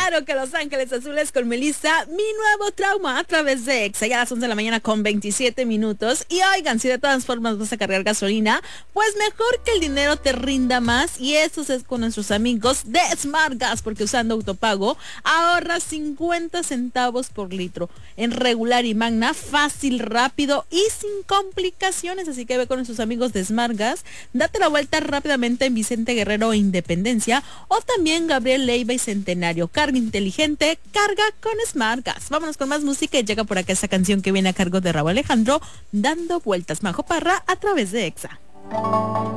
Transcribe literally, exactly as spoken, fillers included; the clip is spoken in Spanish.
Claro que Los Ángeles Azules con Melissa, mi nuevo trauma a través de Exa, ya a las once de la mañana con veintisiete minutos. Y oigan, si de todas formas vas a cargar gasolina, pues mejor que el dinero te rinda más. Y eso es con nuestros amigos de Smart Gas, porque usando autopago ahorras cincuenta centavos por litro. En regular y magna, fácil, rápido y sin complicaciones. Así que ve con nuestros amigos de Smart Gas, date la vuelta rápidamente en Vicente Guerrero e Independencia, o también Gabriel Leiva y Centenario. Carga inteligente, carga con Smart Gas. Vámonos con más música y llega por acá esa canción que viene a cargo de Raúl Alejandro, Dando Vueltas, Majo Parra, a través de Exa.